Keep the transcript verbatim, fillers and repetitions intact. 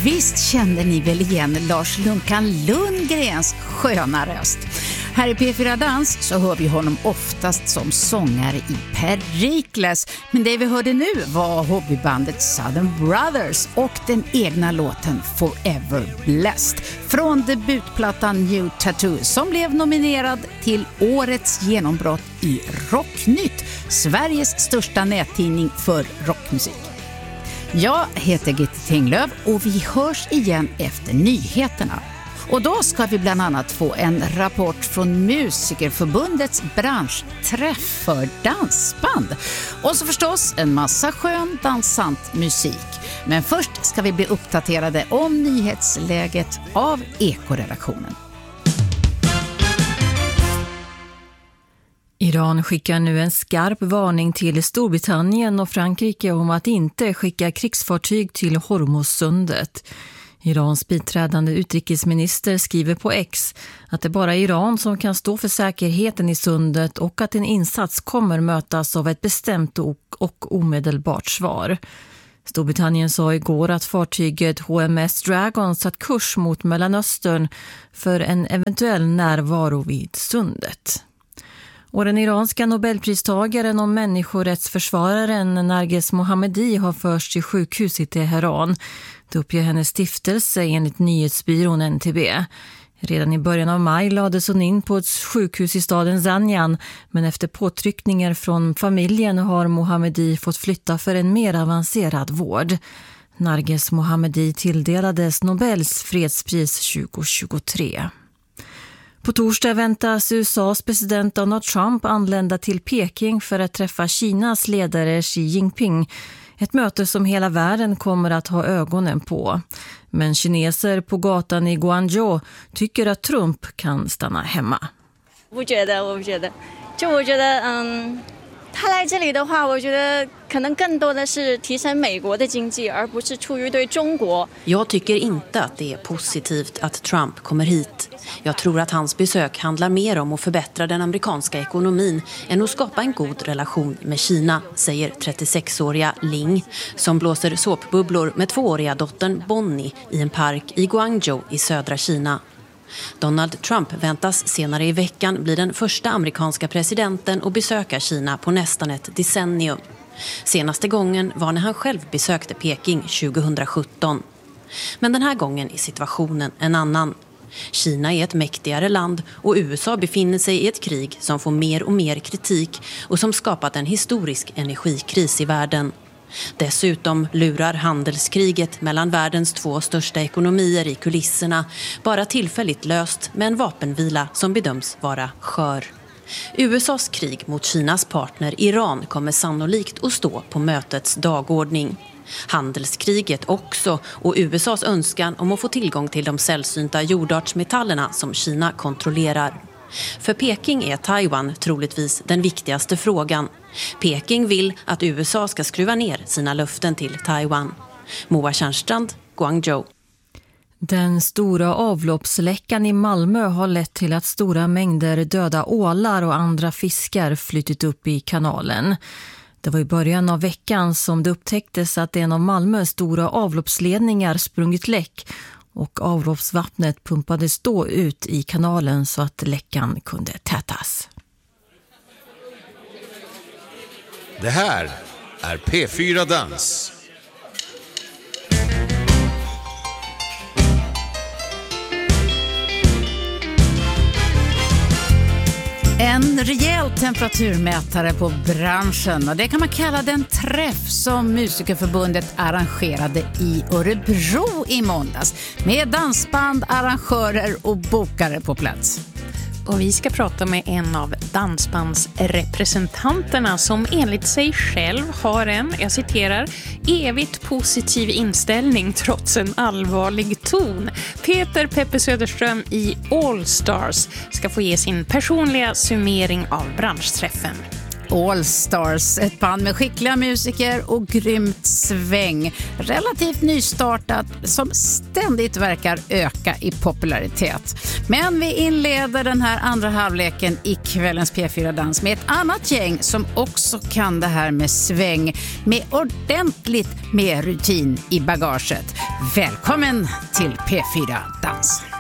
visst kände ni väl igen Lars Lunkan Lundgrens sköna röst. Här i P fyra Dans så hör vi honom oftast som sångare i Perikles. Men det vi hörde nu var hobbybandet Southern Brothers och den egna låten Forever Blessed från debutplattan New Tattoo som blev nominerad till årets genombrott i Rocknytt, Sveriges största nättidning för rockmusik. Jag heter Gitte Tinglöf och vi hörs igen efter nyheterna. Och då ska vi bland annat få en rapport från Musikerförbundets branschträff för dansband. Och så förstås en massa skön dansant musik. Men först ska vi bli uppdaterade om nyhetsläget av Ekoredaktionen. Iran skickar nu en skarp varning till Storbritannien och Frankrike om att inte skicka krigsfartyg till Hormuzsundet. Irans biträdande utrikesminister skriver på X att det bara är Iran som kan stå för säkerheten i sundet och att en insats kommer mötas av ett bestämt och, och omedelbart svar. Storbritannien sa igår att fartyget H M S Dragon satt kurs mot Mellanöstern för en eventuell närvaro vid sundet. Och den iranska nobelpristagaren och människorättsförsvararen Narges Mohammadi har förts till sjukhus i Teheran. Det uppger hennes stiftelse enligt nyhetsbyrån N T B. Redan i början av maj lades hon in på ett sjukhus i staden Zanjan, men efter påtryckningar från familjen har Mohammadi fått flytta för en mer avancerad vård. Narges Mohammadi tilldelades Nobels fredspris tjugohundratjugotre. På torsdag väntas U S A:s president Donald Trump anlända till Peking för att träffa Kinas ledare Xi Jinping. Ett möte som hela världen kommer att ha ögonen på. Men kineser på gatan i Guangzhou tycker att Trump kan stanna hemma. 不觉得我不觉得就我觉得嗯他来这里的话我觉得可能更多的是提升美国的经济而不是出于对中国 Jag tycker inte att det är positivt att Trump kommer hit. Jag tror att hans besök handlar mer om att förbättra den amerikanska ekonomin än att skapa en god relation med Kina, säger trettiosexåriga Ling, som blåser såpbubblor med tvååriga dottern Bonnie i en park i Guangzhou i södra Kina. Donald Trump väntas senare i veckan bli den första amerikanska presidenten att besöka Kina på nästan ett decennium. Senaste gången var när han själv besökte Peking tjugohundrasjutton. Men den här gången är situationen en annan. Kina är ett mäktigare land och U S A befinner sig i ett krig som får mer och mer kritik och som skapat en historisk energikris i världen. Dessutom lurar handelskriget mellan världens två största ekonomier i kulisserna, bara tillfälligt löst med en vapenvila som bedöms vara skör. U S A:s krig mot Kinas partner Iran kommer sannolikt att stå på mötets dagordning. Handelskriget också och U S A:s önskan om att få tillgång till de sällsynta jordartsmetallerna som Kina kontrollerar. För Peking är Taiwan troligtvis den viktigaste frågan. Peking vill att U S A ska skruva ner sina löften till Taiwan. Moa Tjärnstrand, Guangzhou. Den stora avloppsläckan i Malmö har lett till att stora mängder döda ålar och andra fiskar flyttit upp i kanalen. Det var i början av veckan som det upptäcktes att en av Malmös stora avloppsledningar sprungit läck och avloppsvattnet pumpades då ut i kanalen så att läckan kunde tätas. Det här är P fyra Dans. En rejäl temperaturmätare på branschen och det kan man kalla den träff som Musikerförbundet arrangerade i Örebro i måndags med dansband, arrangörer och bokare på plats. Och vi ska prata med en av dansbandsrepresentanterna som enligt sig själv har en, jag citerar, evigt positiv inställning trots en allvarlig ton. Peter Peppe Söderström i All Stars ska få ge sin personliga summering av branschträffen. All Stars, ett band med skickliga musiker och grymt sväng. Relativt nystartat som ständigt verkar öka i popularitet. Men vi inleder den här andra halvleken i kvällens P fyra Dans med ett annat gäng som också kan det här med sväng med ordentligt med rutin i bagaget. Välkommen till P fyra Dans.